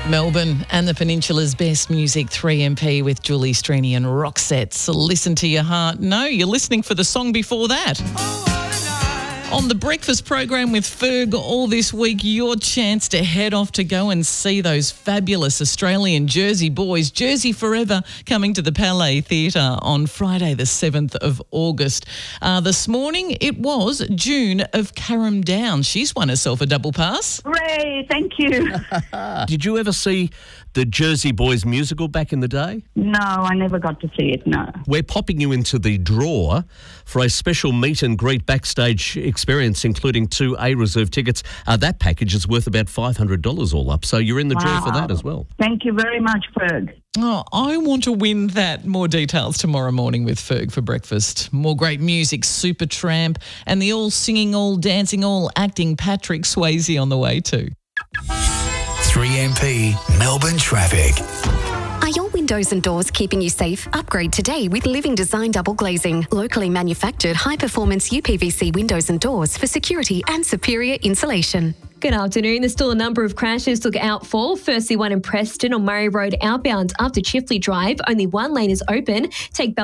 Melbourne and the Peninsula's best music, 3MP with Julie Strini and Roxette. Listen to your heart. No, you're listening for the song before that. On the breakfast program with Ferg all this week, your chance to head off to go and see those fabulous Australian Jersey boys. Jersey Forever coming to the Palais Theatre on Friday the 7th of August. This morning it was June of Carrum Down. She's won herself a double pass. Hooray, thank you. Did you ever see the Jersey Boys musical back in the day? No, I never got to see it, no. We're popping you into the draw for a special meet and greet backstage experience, including 2 A-reserve tickets. That package is worth about $500 all up, so you're in the draw for that as well. Thank you very much, Ferg. Oh, I want to win that. More details tomorrow morning with Ferg for breakfast. More great music, Supertramp, and the all singing, all dancing, all acting Patrick Swayze on the way too. 3MP Melbourne traffic. Are your windows and doors keeping you safe? Upgrade today with Living Design Double Glazing. Locally manufactured high-performance UPVC windows and doors for security and superior insulation. Good afternoon. There's still a number of crashes to look out for. Firstly, one in Preston on Murray Road outbound after Chifley Drive. Only one lane is open. Take